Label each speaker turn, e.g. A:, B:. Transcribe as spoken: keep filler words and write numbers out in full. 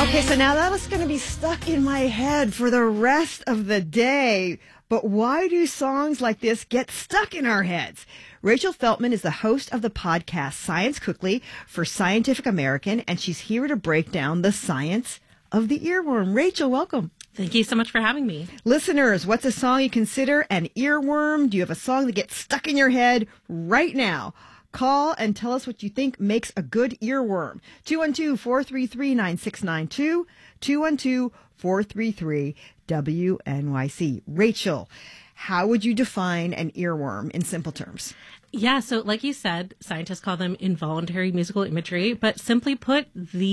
A: Okay, so now that is going to be stuck in my head for the rest of the day. But why do songs like this get stuck in our heads? Rachel Feltman is the host of the podcast Science Quickly for Scientific American, and she's here to break down the science of the earworm. Rachel, welcome.
B: Thank you so much for having me.
A: Listeners, what's a song you consider an earworm? Do you have a song that gets stuck in your head right now? Call and tell us what you think makes a good earworm. two one two, four three three, nine six nine two, two one two, four three three, W N Y C. Rachel, how would you define an earworm in simple terms?
B: Yeah, so like you said, scientists call them involuntary musical imagery, but simply put, the